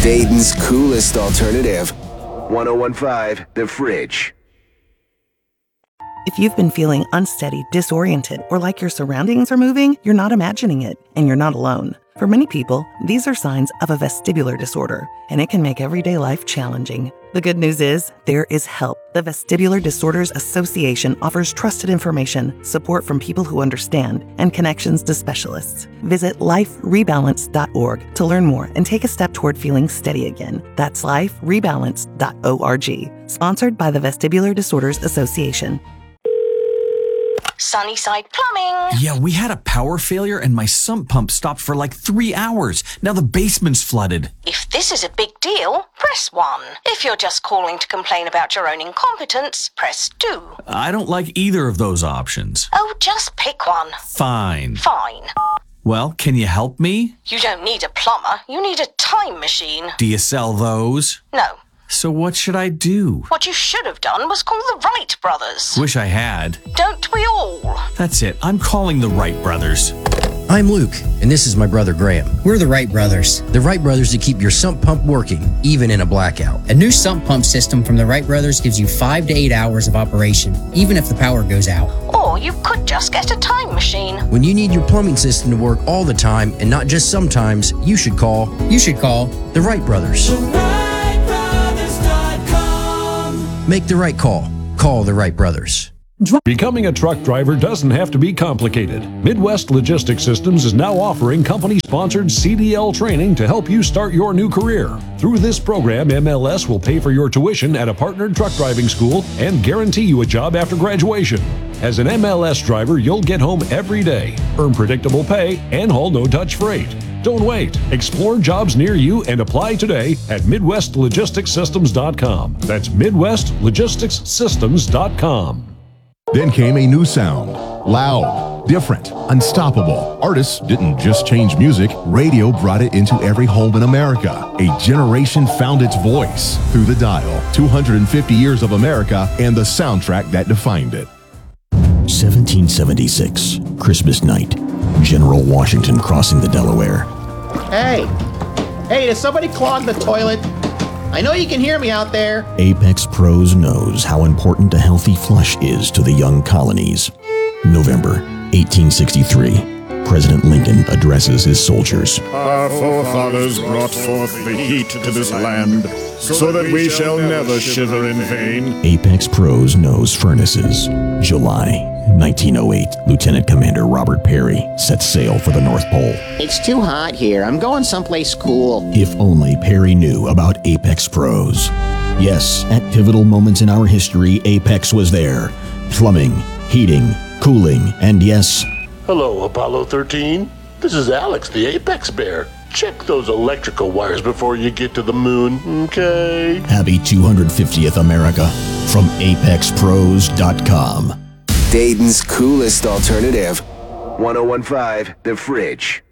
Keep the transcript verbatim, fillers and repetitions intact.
Dayton's coolest alternative. one oh one point five The Fridge. If you've been feeling unsteady, disoriented, or like your surroundings are moving, you're not imagining it, and you're not alone. For many people, these are signs of a vestibular disorder, and it can make everyday life challenging. The good news is, there is help. The Vestibular Disorders Association offers trusted information, support from people who understand, and connections to specialists. Visit life rebalance dot org to learn more and take a step toward feeling steady again. That's life rebalance dot org. Sponsored by the Vestibular Disorders Association. Sunnyside Plumbing. Yeah, we had a power failure and my sump pump stopped for like three hours. Now the basement's flooded. If this is a big deal, press one. If you're just calling to complain about your own incompetence, press two. I don't like either of those options. Oh, just pick one. Fine. Fine. Well, can you help me? You don't need a plumber. You need a time machine. Do you sell those? No. So what should I do? What you should have done was call the Wright brothers. Wish I had. Don't we all? That's it. I'm calling the Wright brothers. I'm Luke, and this is my brother Graham. We're the Wright brothers. The Wright brothers that keep your sump pump working, even in a blackout. A new sump pump system from the Wright brothers gives you five to eight hours of operation, even if the power goes out. Or you could just get a time machine. When you need your plumbing system to work all the time, and not just sometimes, you should call... You should call... the Wright brothers. the wright brothers dot com. Make the right call. Call the Wright brothers. Becoming a truck driver doesn't have to be complicated. Midwest Logistics Systems is now offering company-sponsored C D L training to help you start your new career. Through this program, M L S will pay for your tuition at a partnered truck driving school and guarantee you a job after graduation. As an M L S driver, you'll get home every day, earn predictable pay, and haul no-touch freight. Don't wait. Explore jobs near you and apply today at Midwest Logistics Systems dot com. That's Midwest Logistics Systems dot com. Then came a new sound. Loud, different, unstoppable. Artists didn't just change music, radio brought it into every home in America. A generation found its voice through the dial. two hundred fifty years of America and the soundtrack that defined it. seventeen seventy-six, Christmas night. General Washington crossing the Delaware. Hey! Hey, does somebody clog the toilet? I know you can hear me out there. Apex Pros knows how important a healthy flush is to the young colonies. November eighteen sixty-three. President Lincoln addresses his soldiers. Our forefathers brought forth the heat to this land, so that we shall never shiver in vain. Apex Pros knows furnaces. July nineteen oh eight, Lieutenant Commander Robert Peary sets sail for the North Pole. It's too hot here. I'm going someplace cool. If only Peary knew about Apex Pros. Yes, at pivotal moments in our history, Apex was there. Plumbing, heating, cooling, and yes... Hello, Apollo thirteen. This is Alex, the Apex Bear. Check those electrical wires before you get to the moon, okay? Happy two hundred fiftieth America from Apex Pros dot com. Dayton's coolest alternative. one oh one point five The Fridge.